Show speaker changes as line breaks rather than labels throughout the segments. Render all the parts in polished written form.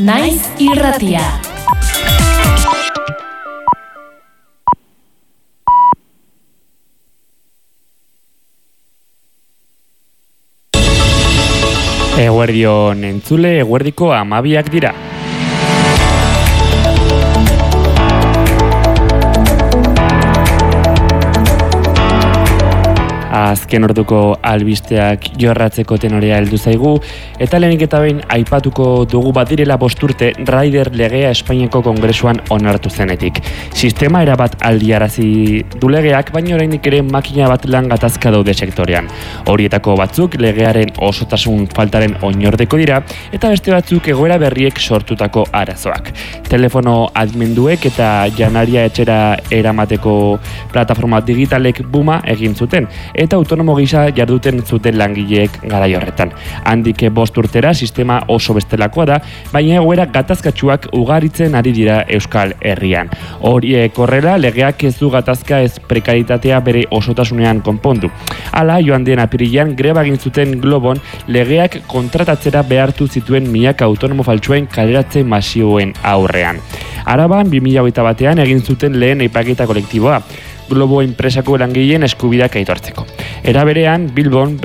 Naiz Irratia.
Eguerdion entzule, eguerdiko 12 dira. Azken orduko albisteak jorratzeko tenorea heldu zaigu, eta lehenik eta behin aipatuko dugu badirela 5 urte Rider legea Espainiako Kongresuan onartu zenetik. Sistema erabat aldiarazi du legeak, baina oraindik ere makina bat lan gatazka daude sektorean. Horietako batzuk legearen osotasun faltaren oinordeko dira, eta beste batzuk egoera berriek sortutako arazoak. Telefono adimenduek eta janaria etxera eramateko plataforma digitalek buma egin zuten, eta autonomo gisa jarduten zuten langileek garai horretan. Handik 5 urtera sistema oso bestelakoa da, baina egoera gatazkatsuak ugaritzen ari dira Euskal Herrian. Horiek horrela, legeak ez du gatazka ez prekaritatea bere osotasunean konpondu. Hala, joan den apirilean greba egin zuten Globon legeak kontratatzera behartu zituen milaka autonomo faltsuen kaleratze masioen aurrean. Araban 2021ean egin zuten lehen epaiketa kolektiboa, Globo enpresako langileen eskubideak aitortzeko. Era berean, Bilbon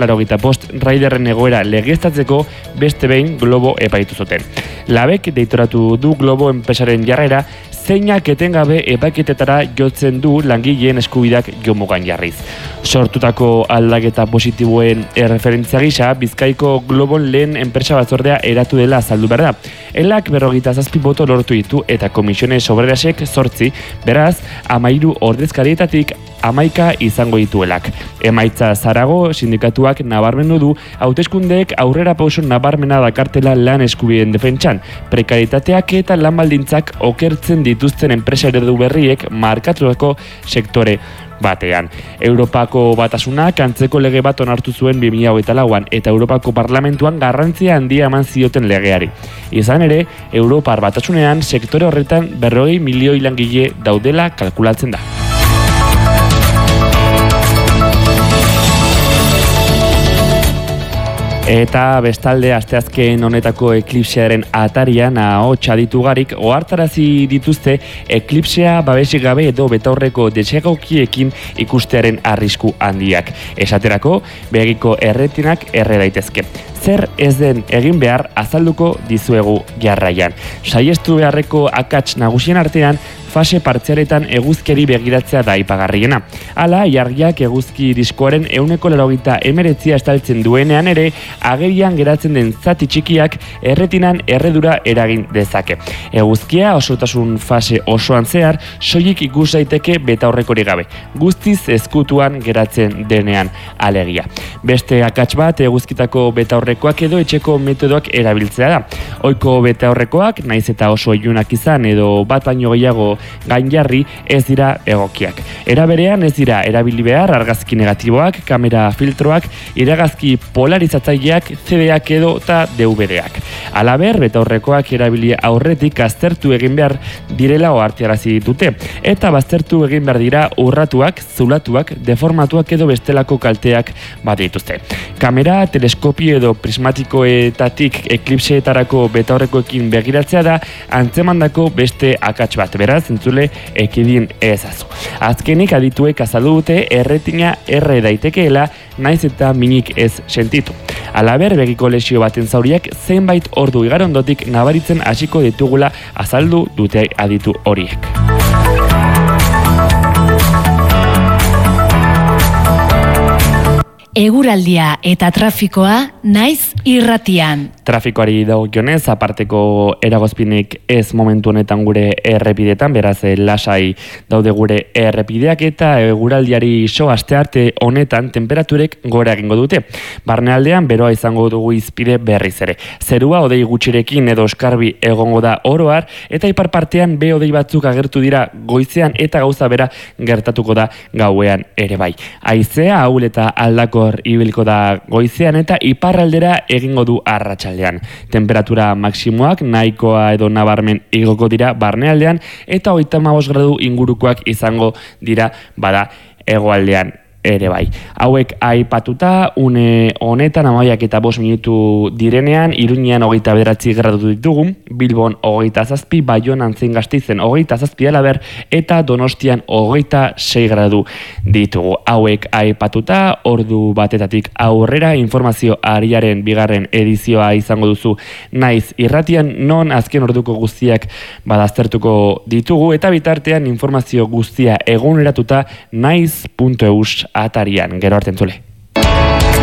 285 Riderren egoera legeztatzeko beste behin Globo epaitu zuten. Labek deitoratu du Globo enpresaren jarrera, zeinak etengabe epaiketetara jotzen du langileen eskubideak jomugan jarriz. Sortutako aldaketa positiboen erreferentzia gisa, Bizkaiko Globon lehen enpresa batzordea eratu dela azaldu behar da. Elak 47 boto lortu ditu eta komisiones obrerasek 8, beraz, 13 ordezkarietatik 11 izango dituelak. Emaitza zarago, sindikatuak nabarmendu du, hauteskundeek aurrera pauso nabarmena dakartela lan eskubideen defentsan, prekaritateak eta lan baldintzak okertzen dituzten enpresa eredu berriek markatutako sektore batean. Europako batasunak antzeko lege bat onartu zuen 2024an eta Europako Parlamentuan garrantzia handia eman zioten legeari. Izan ere, Europar batasunean sektore horretan 40 milioi langile daudela kalkulatzen da. Eta bestalde asteazken honetako eklipsearen atarian ahots aditugarik ohartarazi dituzte eklipsea babesik gabe edo betaurreko desegokiekin ikustearen arrisku handiak. Esaterako, begiko erretinak erre daitezke. Zer ez den egin behar azalduko dizuegu jarraian. Saiestu beharreko akats nagusien artean, fase partzialetan eguzkiari begiratzea da aipagarriena. Hala, ilargiak eguzki diskoaren 89% estaltzen duenean ere, agerian geratzen den zati txikiak erretinan erredura eragin dezake. Eguzkia osotasun fase osoan zehar, soilik ikus daiteke betaurrekorik gabe, guztiz ezkutuan geratzen denean alegia. Beste akats bat eguzkitako betaurrekoak edo etxeko metodoak erabiltzea da. Ohiko betaurrekoak, naiz eta oso ilunak izan edo bat baino gehiago gainjarri, ez dira egokiak. Era berean ez dira erabili behar argazki negatiboak, kamera filtroak, iragazki polarizatzaileak, CD-ak edo eta DVD-ak. Halaber, betaurrekoak erabili aurretik aztertu egin behar direla ohartarazi dute, eta baztertu egin behar dira urratuak, zulatuak, deformatuak edo bestelako kalteak badituzte. Kamera, teleskopio edo prismatikoetatik eklipseetarako betaurrekoekin begiratzea da antzemandako beste akats bat, beraz, entzule ekidin ezazu. Azkenik adituek azaldu dute erretina erre daitekeela naiz eta minik ez sentitu. Halaber, begiko lesio baten zauriak zenbait ordu igarondotik nabaritzen hasiko ditugula azaldu dute aditu horiek.
Eguraldia eta trafikoa Naiz Irratian.
Trafikoari dagokionez, aparteko eragozpinek ez momentu honetan gure errepidetan, beraz lasai daude gure errepideak eta eguraldiari astearte honetan temperaturek gora egingo dute. Barnealdean beroa izango dugu izpide berriz ere. Zerua hodei gutxirekin edo eskarbi egongo da oroar eta ipar partean be hodei batzuk agertu dira goizean eta gauza bera gertatuko da gauean ere bai. Haizea ahul eta aldakor ibilko da goizean eta iparraldera egingo du arratsaldean. Temperatura maksimoak nahikoa edo nabarmen igoko dira barnealdean eta 35 gradu ingurukoak izango dira bada hegoaldean ere bai. Hauek aipatuta, une honetan 12:05 minutu direnean, Iruñean 29 gradu ditugu, Bilbon 27, Baionan zein Gasteizen 27 alaber, eta Donostian 26 gradu ditugu. Hauek aipatuta, ordu batetatik aurrera, informazio ariaren bigarren edizioa izango duzu Naiz Irratian, non azken orduko guztiak badaztertuko ditugu, eta bitartean informazio guztia eguneratuta naiz.eus atarian. Gero arte entzule.